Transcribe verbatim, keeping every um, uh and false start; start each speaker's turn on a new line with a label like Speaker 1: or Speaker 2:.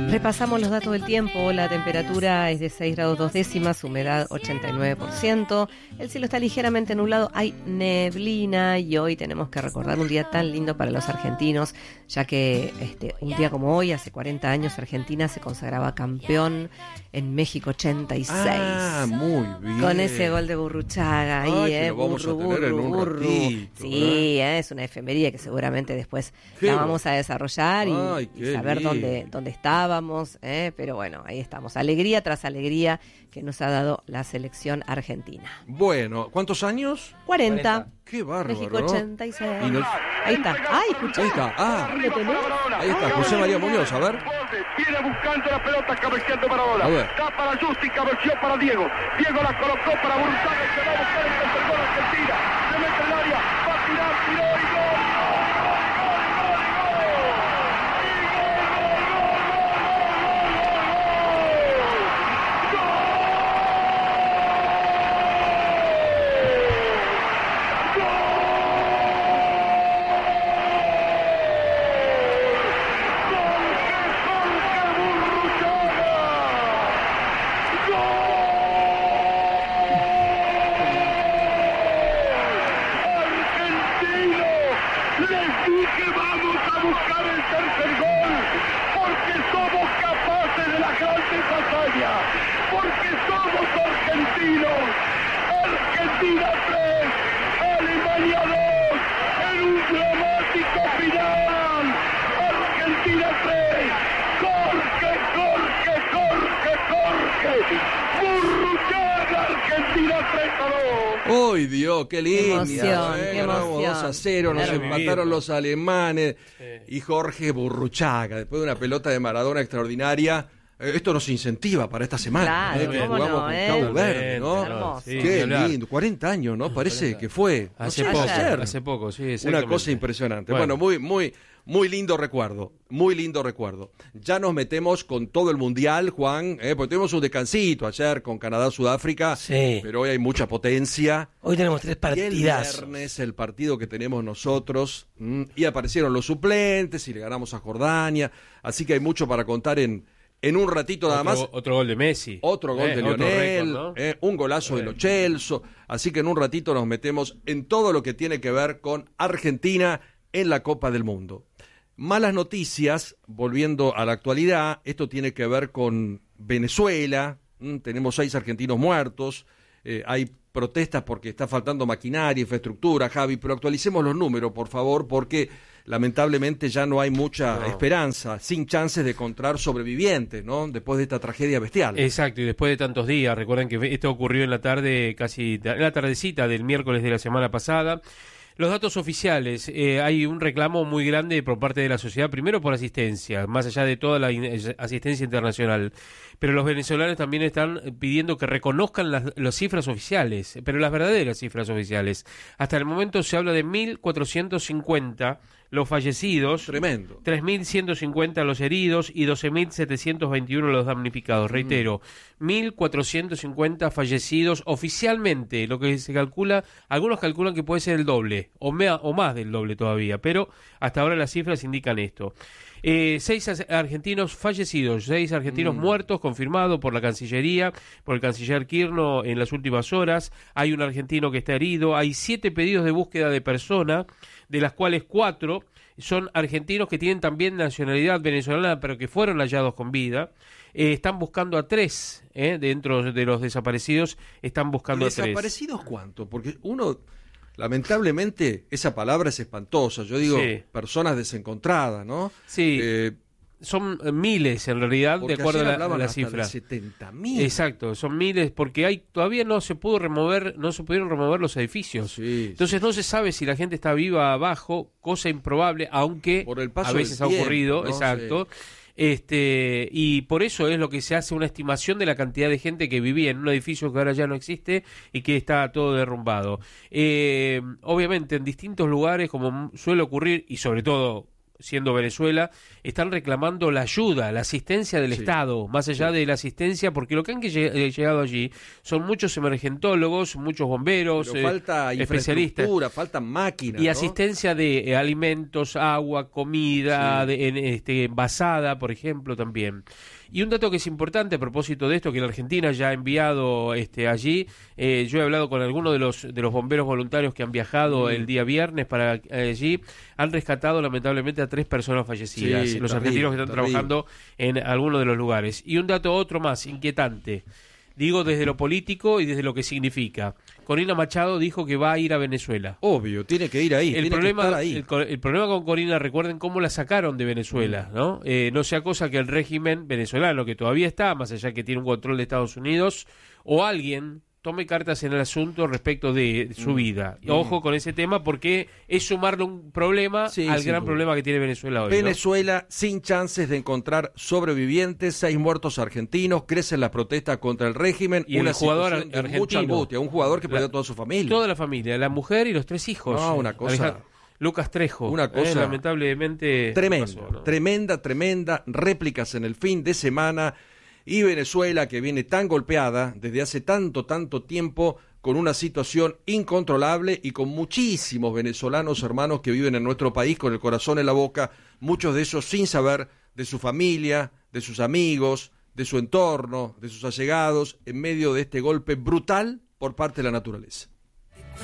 Speaker 1: Repasamos los datos del tiempo. La temperatura es de seis grados dos décimas, humedad ochenta y nueve por ciento. El cielo está ligeramente nublado, hay neblina y hoy tenemos que recordar un día tan lindo para los argentinos, ya que este, un día como hoy, hace cuarenta años, Argentina se consagraba campeón en México ochenta y seis.
Speaker 2: Ah, muy bien.
Speaker 1: Con ese gol de Burruchaga ahí,
Speaker 2: Ay,
Speaker 1: eh,
Speaker 2: que lo vamos
Speaker 1: burru,
Speaker 2: a tener en
Speaker 1: burru,
Speaker 2: un
Speaker 1: burru.
Speaker 2: ratito,
Speaker 1: Sí, eh, es una efemería que seguramente después
Speaker 2: Qué
Speaker 1: la
Speaker 2: bo-
Speaker 1: vamos a desarrollar y,
Speaker 2: Ay,
Speaker 1: y
Speaker 2: qué
Speaker 1: saber
Speaker 2: lindo.
Speaker 1: dónde, dónde estábamos, eh, pero bueno, ahí estamos. Alegría tras alegría que nos ha dado la selección argentina.
Speaker 2: Bueno, ¿cuántos años?
Speaker 1: cuarenta.
Speaker 2: Qué bárbaro.
Speaker 1: México ochenta y seis.
Speaker 2: Y nos-
Speaker 1: Ahí está. Ay, escuchá.
Speaker 2: Ahí está. Ah,
Speaker 1: ¿Lo tenés?
Speaker 2: ahí está, José María Muñoz, a ver.
Speaker 3: Viene buscando la pelota, cabeceando Maradona.
Speaker 2: A ver.
Speaker 3: Da para Justi, cabeció para Diego. Diego la colocó para Burruchaga, que va a buscar el tercer gol Argentina. Se mete el área, va a tirar, tiró y gol. Porque somos argentinos. Argentina tres, Alemania dos, en un dramático final. Argentina tres, Jorge, Jorge, Jorge, Jorge. Burruchaga, Argentina tres a dos.
Speaker 2: ¡Uy, Dios! ¡Qué lindo!
Speaker 1: emoción,
Speaker 2: eh,
Speaker 1: qué
Speaker 2: ganamos
Speaker 1: emoción.
Speaker 2: dos a cero, nos
Speaker 1: Claro.
Speaker 2: empataron los alemanes.
Speaker 4: Sí.
Speaker 2: Y Jorge Burruchaga, después de una pelota de Maradona extraordinaria. Eh, esto nos incentiva para esta semana,
Speaker 1: Claro,
Speaker 2: eh, que
Speaker 1: cómo
Speaker 2: jugamos
Speaker 1: no,
Speaker 2: con
Speaker 1: eh.
Speaker 2: Cabo Verde, ¿no?
Speaker 1: Hermoso.
Speaker 4: Sí,
Speaker 2: Qué
Speaker 4: ni hablar.
Speaker 2: lindo, cuarenta años, ¿no? Parece que fue no
Speaker 4: Hace
Speaker 2: sé,
Speaker 4: poco,
Speaker 2: ayer.
Speaker 4: hace poco, sí,
Speaker 2: Una
Speaker 4: exactamente.
Speaker 2: cosa impresionante. Bueno, muy, muy, muy lindo recuerdo, muy lindo recuerdo. Ya nos metemos con todo el mundial, Juan, eh, porque tuvimos un descansito ayer con Canadá, Sudáfrica,
Speaker 5: Sí.
Speaker 2: pero hoy hay mucha potencia.
Speaker 5: Hoy tenemos tres
Speaker 2: Y el
Speaker 5: partidazos.
Speaker 2: viernes el partido que tenemos nosotros, mm, y aparecieron los suplentes y le ganamos a Jordania, así que hay mucho para contar en, en un ratito nada
Speaker 4: Otro,
Speaker 2: más.
Speaker 4: otro gol de Messi.
Speaker 2: Otro gol
Speaker 4: Eh,
Speaker 2: de
Speaker 4: otro
Speaker 2: Lionel,
Speaker 4: récord, ¿no?
Speaker 2: eh, un golazo de
Speaker 4: Eh.
Speaker 2: Lo Celso, así que en un ratito nos metemos en todo lo que tiene que ver con Argentina en la Copa del Mundo. Malas noticias, volviendo a la actualidad, esto tiene que ver con Venezuela, mm, tenemos seis argentinos muertos, eh, hay protestas porque está faltando maquinaria, infraestructura, Javi, pero actualicemos los números, por favor, porque lamentablemente ya no hay mucha
Speaker 4: No.
Speaker 2: esperanza, sin chances de encontrar sobrevivientes, ¿no? Después de esta tragedia bestial.
Speaker 4: Exacto, y después de tantos días, recuerden que esto ocurrió en la tarde, casi en la tardecita del miércoles de la semana pasada. Los datos oficiales, eh, hay un reclamo muy grande por parte de la sociedad, primero por asistencia, más allá de toda la in- asistencia internacional, pero los venezolanos también están pidiendo que reconozcan las, las cifras oficiales, pero las verdaderas cifras oficiales. Hasta el momento se habla de mil cuatrocientos cincuenta los fallecidos,
Speaker 2: Tremendo.
Speaker 4: tres mil ciento cincuenta los heridos y doce mil setecientos veintiuno los damnificados. Reitero, mil cuatrocientos cincuenta fallecidos oficialmente, lo que se calcula, algunos calculan que puede ser el doble, o, mea, o más del doble todavía, pero hasta ahora las cifras indican esto. Eh, seis as- argentinos fallecidos, seis argentinos muertos, confirmado por la Cancillería, por el canciller Kirchner en las últimas horas. Hay un argentino que está herido, hay siete pedidos de búsqueda de persona, de las cuales cuatro son argentinos que tienen también nacionalidad venezolana, pero que fueron hallados con vida. Eh, están buscando a tres, eh, dentro de los desaparecidos, están buscando a tres.
Speaker 2: ¿Desaparecidos cuánto? Porque uno, lamentablemente, esa palabra es espantosa. Yo digo,
Speaker 4: Sí.
Speaker 2: personas desencontradas, ¿no?
Speaker 4: Sí.
Speaker 2: Eh,
Speaker 4: Son eh, miles en realidad, de
Speaker 2: porque
Speaker 4: acuerdo a
Speaker 2: ayer
Speaker 4: la, a
Speaker 2: hablaban
Speaker 4: la
Speaker 2: hasta de
Speaker 4: cifra.
Speaker 2: setenta mil.
Speaker 4: Exacto, son miles porque hay todavía no se pudo remover, no se pudieron remover los edificios.
Speaker 2: Sí,
Speaker 4: Entonces no se sabe si la gente está viva abajo, cosa improbable, aunque
Speaker 2: Por el paso
Speaker 4: a veces
Speaker 2: del
Speaker 4: ha
Speaker 2: tiempo,
Speaker 4: ocurrido,
Speaker 2: ¿no?
Speaker 4: exacto. Este, y por eso es lo que se hace una estimación de la cantidad de gente que vivía en un edificio que ahora ya no existe y que está todo derrumbado. Eh, obviamente en distintos lugares, como suele ocurrir, y sobre todo siendo Venezuela, están reclamando la ayuda, la asistencia del
Speaker 2: Sí.
Speaker 4: Estado, más allá
Speaker 2: Sí.
Speaker 4: de la asistencia, porque lo que han que lleg- eh, llegado allí son muchos emergentólogos, muchos bomberos,
Speaker 2: Pero
Speaker 4: eh,
Speaker 2: falta
Speaker 4: especialistas.
Speaker 2: infraestructura, faltan máquinas,
Speaker 4: Y
Speaker 2: ¿no?
Speaker 4: asistencia de eh, alimentos, agua, comida,
Speaker 2: Sí.
Speaker 4: de, en, este, envasada, por ejemplo, también. Y un dato que es importante a propósito de esto, que la Argentina ya ha enviado este, allí, eh, yo he hablado con algunos de los de los bomberos voluntarios que han viajado
Speaker 2: Mm.
Speaker 4: el día viernes para eh, allí, han rescatado lamentablemente a tres personas fallecidas,
Speaker 2: Sí,
Speaker 4: los
Speaker 2: terrible,
Speaker 4: argentinos que están
Speaker 2: terrible.
Speaker 4: trabajando en algunos de los lugares. Y un dato otro más, inquietante. Digo desde lo político y desde lo que significa. Corina Machado dijo que va a ir a Venezuela.
Speaker 2: Obvio, tiene que ir ahí,
Speaker 4: El
Speaker 2: tiene que
Speaker 4: problema,
Speaker 2: estar ahí.
Speaker 4: el, co- el problema con Corina, recuerden cómo la sacaron de Venezuela, ¿no? Eh, no sea cosa que el régimen venezolano, que todavía está, más allá que tiene un control de Estados Unidos, o alguien tome cartas en el asunto respecto de su
Speaker 2: Mm.
Speaker 4: vida.
Speaker 2: Mm.
Speaker 4: Ojo con ese tema, porque es sumarle un problema
Speaker 2: Sí,
Speaker 4: al
Speaker 2: sin
Speaker 4: gran
Speaker 2: duda.
Speaker 4: problema que tiene Venezuela hoy, ¿no?
Speaker 2: Venezuela sin chances de encontrar sobrevivientes, seis muertos argentinos, crecen las protestas contra el régimen,
Speaker 4: Y el
Speaker 2: una
Speaker 4: jugador
Speaker 2: situación de
Speaker 4: argentino.
Speaker 2: mucha angustia, un jugador que
Speaker 4: La-
Speaker 2: perdió a toda su familia.
Speaker 4: Toda la familia, la mujer y los tres hijos.
Speaker 2: No, una cosa-
Speaker 4: Alejandro- Lucas Trejo.
Speaker 2: Una
Speaker 4: eh,
Speaker 2: cosa
Speaker 4: lamentablemente
Speaker 2: Tremenda,
Speaker 4: pasó, ¿no?
Speaker 2: tremenda, tremenda, réplicas en el fin de semana y Venezuela que viene tan golpeada desde hace tanto, tanto tiempo con una situación incontrolable y con muchísimos venezolanos hermanos que viven en nuestro país con el corazón en la boca, muchos de ellos sin saber de su familia, de sus amigos, de su entorno, de sus allegados, en medio de este golpe brutal por parte de la naturaleza.